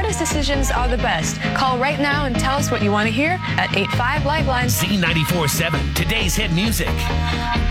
honest decisions are the best. Call right now and tell us what you want to hear at 85 Lifeline. Z94.7, today's hit music.